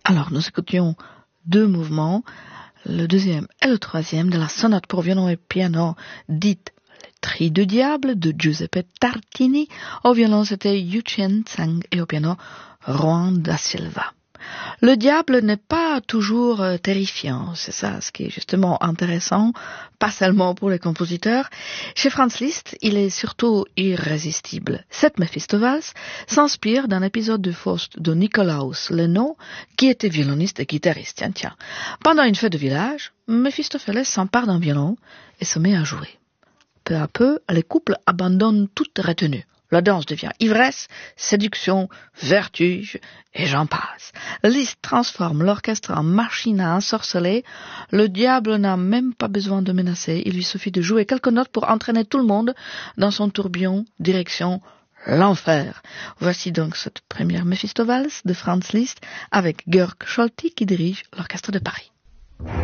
Alors, nous écoutions deux mouvements, le deuxième et le troisième de la sonate pour violon et piano dite Le Tri du Diable de Giuseppe Tartini. Au violon, c'était Yu Chien Tsang et au piano, Juan da Silva. Le diable n'est pas toujours terrifiant, c'est ça ce qui est justement intéressant, pas seulement pour les compositeurs. Chez Franz Liszt, il est surtout irrésistible. Cette Méphistophélès s'inspire d'un épisode de Faust de Nikolaus Leno, qui était violoniste et guitariste. Tiens. Pendant une fête de village, Méphistophélès s'empare d'un violon et se met à jouer. Peu à peu, les couples abandonnent toute retenue. La danse devient ivresse, séduction, vertige, et j'en passe. Liszt transforme l'orchestre en machine à ensorceler. Le diable n'a même pas besoin de menacer. Il lui suffit de jouer quelques notes pour entraîner tout le monde dans son tourbillon, direction l'enfer. Voici donc cette première Méphistophélès de Franz Liszt avec Georg Scholti qui dirige l'orchestre de Paris.